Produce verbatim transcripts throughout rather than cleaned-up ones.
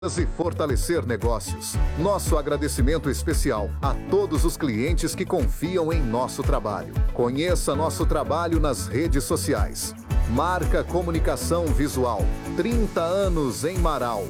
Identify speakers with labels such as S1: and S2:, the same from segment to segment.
S1: e fortalecer negócios. Nosso agradecimento especial a todos os clientes que confiam em nosso trabalho. Conheça nosso trabalho nas redes sociais. Marca Comunicação Visual, trinta anos em Marau.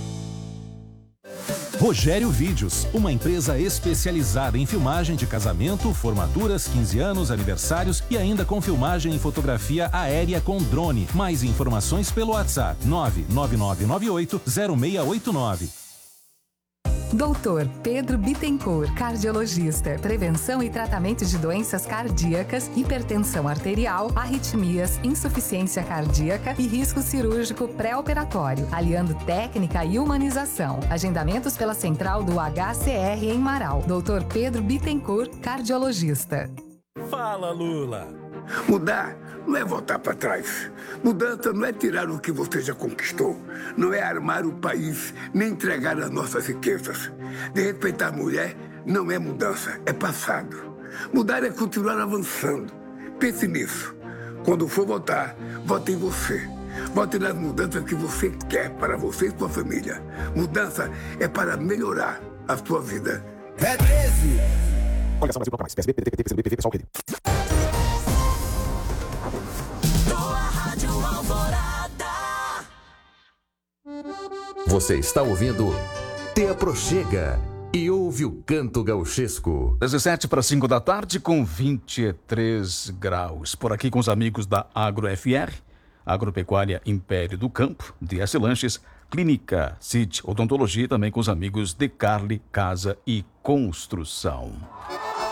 S2: Rogério Vídeos, uma empresa especializada em filmagem de casamento, formaturas, quinze anos, aniversários e ainda com filmagem e fotografia aérea com drone. Mais informações pelo WhatsApp nove nove nove nove oito zero seis oito nove.
S3: doutor Pedro Bittencourt, cardiologista, prevenção e tratamento de doenças cardíacas, hipertensão arterial, arritmias, insuficiência cardíaca e risco cirúrgico pré-operatório, aliando técnica e humanização. Agendamentos pela central do H C R em Marau. doutor Pedro Bittencourt, cardiologista.
S4: Fala, Lula!
S5: Mudar não é voltar para trás. Mudança não é tirar o que você já conquistou. Não é armar o país, nem entregar as nossas riquezas. De respeitar a mulher não é mudança, é passado. Mudar é continuar avançando. Pense nisso. Quando for votar, vote em você. Vote nas mudanças que você quer para você e sua família. Mudança é para melhorar a sua vida.
S6: É treze!
S7: Coligação Brasil Bloco Mais, P S B, P D T, P C B, P V, Pessoal, Rede.
S8: Você está ouvindo Te Aproxega e ouve o canto gauchesco.
S4: dezessete para cinco da tarde com vinte e três graus. Por aqui com os amigos da Agro F R, Agropecuária Império do Campo, D S Lanches, Clínica Cid Odontologia e também com os amigos de Carli Casa e Construção.